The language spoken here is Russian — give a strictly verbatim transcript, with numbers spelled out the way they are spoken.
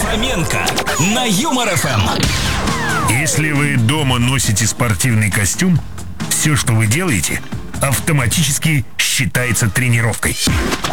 Фоменко на Юмор эф эм. Если вы дома носите спортивный костюм, все, что вы делаете, автоматически считается тренировкой.